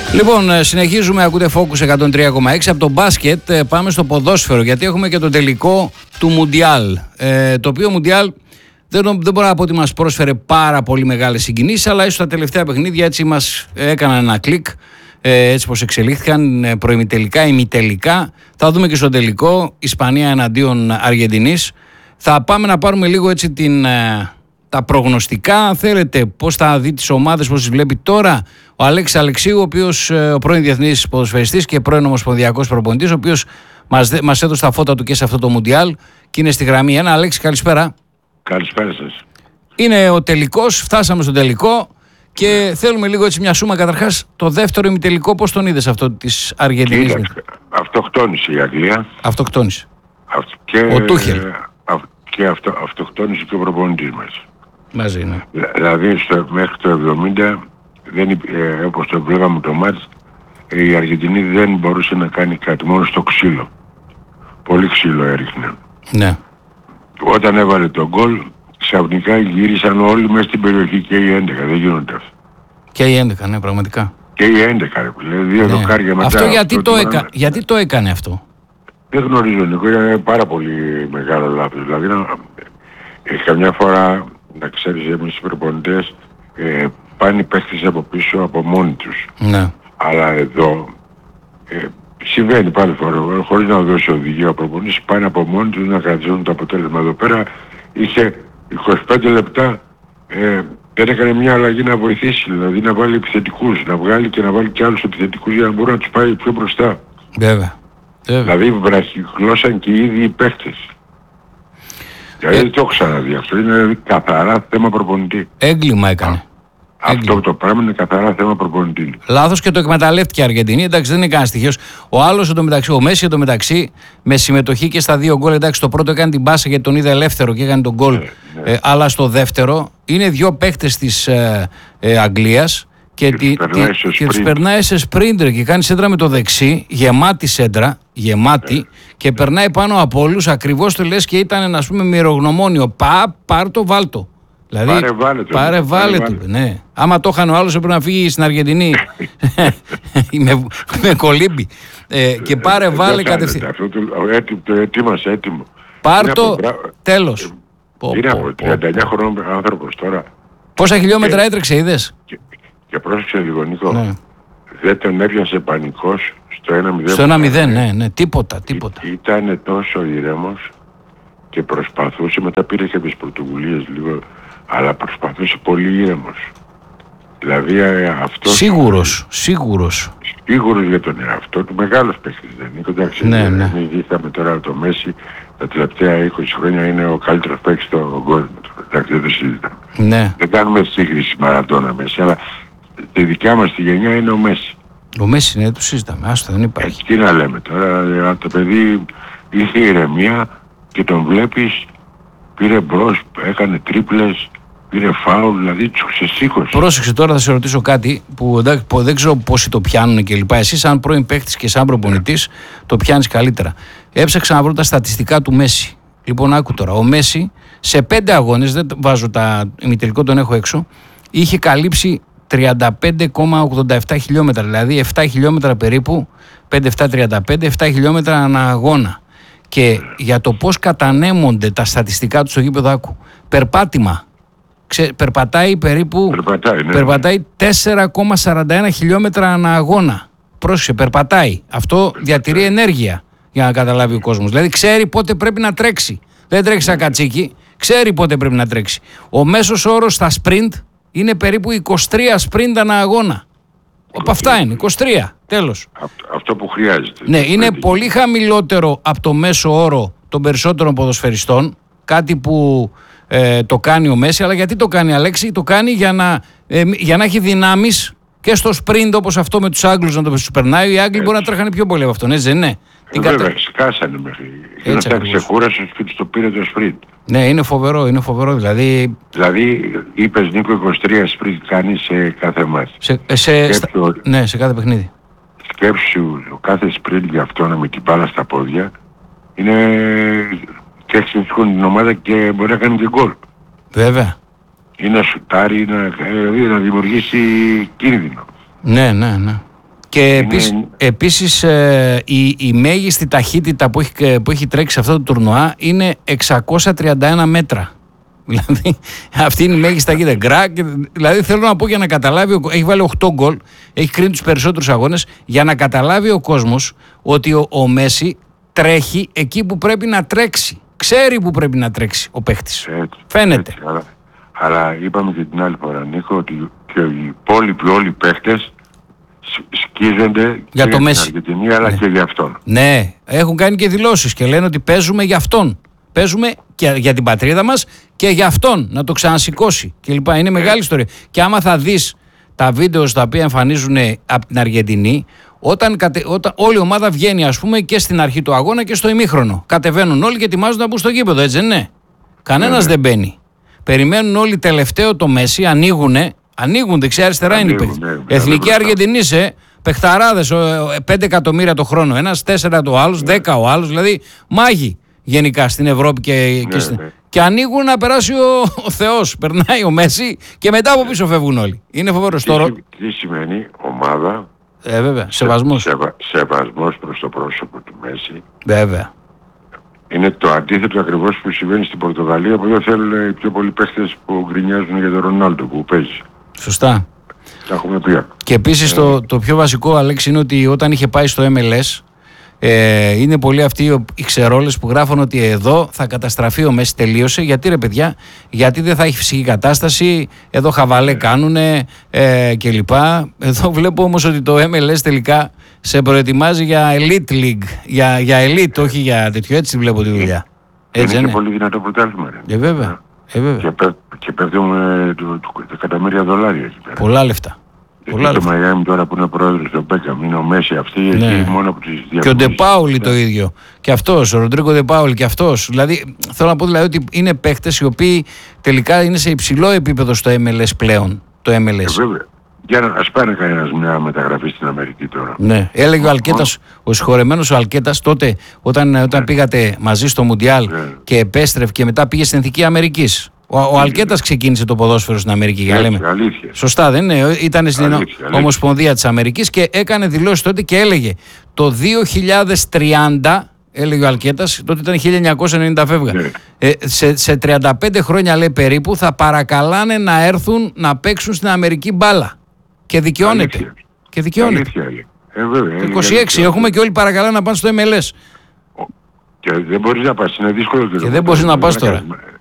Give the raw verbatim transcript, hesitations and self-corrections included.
Λοιπόν, συνεχίζουμε, ακούτε Focus εκατόν τρία κόμμα έξι. Από το μπάσκετ πάμε στο ποδόσφαιρο, γιατί έχουμε και το τελικό του Μουντιάλ. Ε, το οποίο Μουντιάλ δεν, δεν μπορώ να πω ότι μας πρόσφερε πάρα πολύ μεγάλες συγκινήσεις, αλλά ίσως τα τελευταία παιχνίδια έτσι μας έκαναν ένα κλικ, ε, έτσι πως εξελίχθηκαν προημιτελικά, ημιτελικά. Θα δούμε και στο τελικό, Ισπανία εναντίον Αργεντινής. Θα πάμε να πάρουμε λίγο έτσι την... τα προγνωστικά, αν θέλετε, πώς θα δει τις ομάδες, πώς τις βλέπει τώρα ο Αλέξης Αλεξίου, ο οποίος ο πρώην διεθνής ποδοσφαιριστής και πρώην ομοσπονδιακός προπονητής, ο οποίος μας, μας έδωσε τα φώτα του και σε αυτό το Μουντιάλ και είναι στη γραμμή ένα. Αλέξη, καλησπέρα. Καλησπέρα σας. Είναι ο τελικός, φτάσαμε στο τελικό και θέλουμε λίγο έτσι μια σούμα. Καταρχάς, το δεύτερο ημιτελικό, πώς τον είδες αυτό της Αργεντινής? Αυτοκτόνησε η Αγγλία. Αυτοκτόνησε. Αυτο... Και... Ο Τούχελ. αυ... Και αυτό... αυτοκτόνησε και ο προπονητής μας. Μαζί, ναι. Δηλαδή στο... μέχρι το εβδομήντα, δεν... ε, όπως το βλέπαμε το μάτς, η Αργεντινή δεν μπορούσε να κάνει κάτι, μόνο στο ξύλο. Πολύ ξύλο έριχνε. Ναι. Όταν έβαλε τον γκολ, ξαφνικά γύρισαν όλοι μέσα στην περιοχή, και οι έντεκα, δεν γίνονται αυτά. Και οι έντεκα, ναι, πραγματικά. Και οι έντεκα, δηλαδή δύο ναι. δοκάρια μετά. Αυτό γιατί, αυτό το, έκα... γιατί το έκανε αυτό? Δεν γνωρίζω, Νίκο, ήταν πάρα πολύ μεγάλο λάθος. Δηλαδή, να... ε, καμιά φορά, να ξέρεις, εμείς οι προπονητές ε, πάνε οι παίχτες από πίσω από μόνοι τους. Ναι. Αλλά εδώ ε, συμβαίνει πάλι φορά, χωρίς να δώσει οδηγία ο προπονητής, πάνε από μόνοι τους να κρατήσουν το αποτέλεσμα. Εδώ πέρα είχε είκοσι πέντε λεπτά, ε, δεν έκανε μια αλλαγή να βοηθήσει, δηλαδή να βάλει επιθετικούς, να βγάλει και να βάλει και άλλους επιθετικούς για να μπορεί να τους πάει πιο μπροστά. Βέβαια. Δηλαδή βραχυκλώσαν και οι ίδιοι οι παίχτες. Δηλαδή ε... δεν το έχω ξαναδεί αυτό, είναι καθαρά θέμα προπονητή. Έγκλημα έκανε. Α, αυτό το πράγμα είναι καθαρά θέμα προπονητή. Λάθος και το εκμεταλλεύτηκε η Αργεντινή, εντάξει, δεν είναι κανένα στοιχείο. Ο άλλος εντωμεταξύ, ο Μέση εντωμεταξύ, με συμμετοχή και στα δύο γκολ, εντάξει, το πρώτο έκανε την πάσα γιατί τον είδε ελεύθερο και έκανε τον γκολ, ναι, ναι. ε, αλλά στο δεύτερο είναι δύο παίχτες της ε, ε, Αγγλίας και, και, τη, τη, και τους περνάει σε σπριντρ και κάνει σέντρα με το δεξί, γεμάτη σέντρα, γεμάτη, ναι, και περνάει πάνω από όλους, ακριβώς το λες και ήταν, ας πούμε, μυρογνωμόνιο. Πα, πάρ' το, βάλ' το. Δηλαδή, πάρε βάλε του. Πάρε βάλε του, ναι. Άμα το είχαν ο άλλος έπρεπε να φύγει στην Αργεντινή με, με κολύμπι. Ε, και πάρε βάλε κατευθείαν. Αυτό το, το ετοίμασε έτοιμο. Πάρ' το, τέλος. Είναι από τριάντα εννιά χρονών άνθρωπος τώρα. Πόσα χιλιόμετρα έτρεξε, είδες? Και, και πρόσεξε λίγο, Νίκο. Ναι. Δεν τον έπιασε πανικός στο ένα μηδέν. Στο ένα μηδέν, ναι, ναι, τίποτα, τίποτα. Ή, ήταν τόσο ήρεμος και προσπαθούσε, μετά πήρε και τις πρωτοβουλίες λίγο, αλλά προσπαθούσε πολύ ήρεμος. Δηλαδή αυτός... Σίγουρος, σίγουρος. Σίγουρος για τον εαυτό του, μεγάλος παίκτης δεν είναι. Εντάξει, ναι, ναι. Εμείς δείχναμε τώρα το Μέση, τα τελευταία είκοσι χρόνια είναι ο καλύτερος παίκτης στον κόσμο. Εντάξει, δεν το συζητάμε. Ναι. Δεν κάνουμε σύγκριση Μαραντόνα Μέση, αλλά τη δικιά μας τη γενιά είναι ο Μέση. Ο Μέση, ναι, το συζητάμε, άστο, δεν υπάρχει. Ε, τι να λέμε τώρα, το παιδί είχε ηρεμία και τον βλέπεις, πήρε μπρος, έκανε τρίπλες, πήρε φάουλ, δηλαδή του ξεσήκωσε. Πρόσεξε τώρα, θα σε ρωτήσω κάτι που, εντάξει, που δεν ξέρω πόσοι το πιάνουν και λοιπά. Εσύ, σαν πρώην παίκτης και σαν προπονητής, το πιάνεις καλύτερα. Έψαξα να βρω τα στατιστικά του Μέση. Λοιπόν, άκου τώρα. Ο Μέση σε πέντε αγώνες, δεν βάζω τα ημιτελικό, τον έχω έξω, είχε καλύψει τριάντα πέντε κόμμα ογδόντα επτά χιλιόμετρα, δηλαδή επτά χιλιόμετρα περίπου, πέντε επτά τριάντα πέντε, επτά χιλιόμετρα ανά αγώνα. Και για το πώς κατανέμονται τα στατιστικά του στο γήπεδο, άκου. Περπάτημα. Ξε, περπατάει περίπου περπατάει, ναι. περπατάει τέσσερα κόμμα σαράντα ένα χιλιόμετρα ανά αγώνα. Πρόσεξε, περπατάει. Αυτό περπατάει. Διατηρεί ενέργεια, για να καταλάβει ο κόσμος. Δηλαδή ξέρει πότε πρέπει να τρέξει. Δεν τρέξει σαν κατσίκι, ξέρει πότε πρέπει να τρέξει. Ο μέσος όρος στα sprint είναι περίπου είκοσι τρία sprint ανά αγώνα. Από αυτά είναι, είκοσι τρία, τέλος. Αυτό που χρειάζεται. Ναι, είναι πολύ χαμηλότερο από το μέσο όρο των περισσότερων ποδοσφαιριστών. Κάτι που ε, το κάνει ο Μέση, αλλά γιατί το κάνει, Αλέξη? Το κάνει για να, ε, για να έχει δυνάμεις και στο sprint, όπως αυτό με τους Άγγλους να το περνάει. Οι Άγγλοι μπορεί να τρέχανε πιο πολύ από αυτόν, έτσι δεν είναι? Ε, βέβαια, κατα... σκάσανε μέχρι. Και να τα ξεκούρασε και τους το πήρε το sprint. Ναι, είναι φοβερό, είναι φοβερό. Δηλαδή, δηλαδή είπες, Νίκο, είκοσι τρία sprint κάνει σε κάθε μάτς. Σε, σε, στα... Ναι, σε κάθε παιχνίδι. Σκέψου, ο κάθε sprint για αυτόν με την μπάλα στα πόδια είναι και εξαιρετικών την ομάδα και μπορεί να κάνει και γκολ. Βέβαια. Ή να σουτάρει, να, να δημιουργήσει κίνδυνο. Ναι, ναι, ναι. Και Είναι... επίσης, επίσης ε, η, η μέγιστη ταχύτητα που έχει, που έχει τρέξει σε αυτό το τουρνουά είναι εξακόσια τριάντα ένα μέτρα. Δηλαδή αυτή είναι η μέγιστη ταχύτητα. Γκρακ, δηλαδή θέλω να πω για να καταλάβει, έχει βάλει οκτώ γκολ, έχει κρίνει τους περισσότερους αγώνες, για να καταλάβει ο κόσμος ότι ο, ο Μέση τρέχει εκεί που πρέπει να τρέξει. Ξέρει που πρέπει να τρέξει ο παίχτης. Έτσι, φαίνεται. Έτσι, αλλά, αλλά είπαμε και την άλλη φορά, Νίκο, ότι και οι υπόλοιποι όλοι οι παίχτες σκίζονται για και το για Μέση. την Αργεντινή, αλλά ναι. και για αυτόν. Ναι, έχουν κάνει και δηλώσεις και λένε ότι παίζουμε για αυτόν. Παίζουμε και για την πατρίδα μας και για αυτόν να το ξανασηκώσει κλπ. Είναι μεγάλη ιστορία. Και άμα θα δεις τα βίντεο στα οποία εμφανίζουν από την Αργεντινή, όταν, κατε, όταν όλη η ομάδα βγαίνει, ας πούμε, και στην αρχή του αγώνα και στο ημίχρονο. Κατεβαίνουν όλοι και ετοιμάζονται να μπουν στο γήπεδο, έτσι δεν είναι? Κανένας δεν μπαίνει. Περιμένουν όλοι τελευταίο το Μέση, ανοίγουνε, ανοίγουν δεξιά-αριστερά είναι οι παίκτες. Ναι, Εθνική Αργεντινή σε παιχταράδες, πέντε εκατομμύρια το χρόνο. Ένας, τέσσερα το άλλος, δέκα ο άλλος, δηλαδή μάγοι γενικά στην Ευρώπη και, ναι, και, στην... ναι. και ανοίγουν να περάσει ο, ο Θεός. Περνάει ο Μέση και μετά από πίσω φεύγουν όλοι. Είναι φοβερό. Τι, τι σημαίνει ομάδα? Ε, βέβαια, σεβασμός. Σε, σεβα, σεβασμός προς το πρόσωπο του Μέση. Βέβαια. Είναι το αντίθετο ακριβώς που συμβαίνει στην Πορτογαλία, που δεν θέλουν οι πιο πολλοί παίχτες που γκρινιάζουν για τον Ρονάλντο που παίζει. Σωστά. Τα έχουμε πει. Και επίσης ε... το, το πιο βασικό, Αλέξη, είναι ότι όταν είχε πάει στο εμ ελ ες, ε, είναι πολλοί αυτοί οι ξερόλες που γράφουν ότι εδώ θα καταστραφεί ο Μέση, τελείωσε. Γιατί ρε παιδιά, γιατί δεν θα έχει φυσική κατάσταση, εδώ χαβαλέ κάνουνε ε, κλπ. Εδώ βλέπω όμως ότι το εμ ελ ες τελικά σε προετοιμάζει για elite league, για, για elite, όχι για τέτοιο, έτσι βλέπω τη δουλειά. Έτσι είναι, είναι πολύ δυνατό πρωτάθλημα. Ε, βέβαια. Ε, βέβαια. Και, πέ, και πέφτουμε εκατομμύρια δολάρια εκεί πέρα. Πολλά λεφτά. Και το Μαϊάμι τώρα που είναι πρόεδρος του Μπέκαμ, είναι ο Μέση αυτή, ναι. Εκεί μόνο από τις διαφορές. Και ο Ντεπάουλι το ίδιο. Και αυτός, ο Ροντρίγκο Ντεπάουλι και αυτός. Δηλαδή, θέλω να πω δηλαδή ότι είναι παίχτες οι οποίοι τελικά είναι σε υψηλό επίπεδο στο εμ ελ ες πλέον. Το εμ ελ ες. Ε, βέβαια. Για να ας πάνε κανένας μια μεταγραφή στην Αμερική τώρα. Ναι, έλεγε ο Αλκέτας, ο συγχωρεμένος ο Αλκέτας τότε, όταν, όταν ναι. πήγατε μαζί στο Μουντιάλ ναι. και επέστρεφε και μετά πήγε στην Εθνική Αμερικής. Ο, ο Αλκέτας ξεκίνησε το ποδόσφαιρο στην Αμερική, για λέμε. Αλήθεια. Σωστά, δεν είναι? Ήταν στην αλήθεια, Ομοσπονδία της Αμερικής και έκανε δηλώσεις τότε και έλεγε το δύο χιλιάδες τριάντα, έλεγε ο Αλκέτας, τότε ήταν χίλια εννιακόσια ενενήντα φεύγα. Ναι. Ε, σε, σε τριάντα πέντε χρόνια, λέει, περίπου, θα παρακαλάνε να έρθουν να παίξουν στην Αμερική μπάλα. Και δικαιώνεται. Αλήθεια. Και δικαιώνεται. Αλήθεια, ε, βέβαια, είκοσι έξι έχουμε και όλοι παρακαλάνε να πάνε στο εμ ελ ες. Και δεν μπορείς να πας, είναι δύσκολο. Και, και δεν μπορείς να πας τώρα.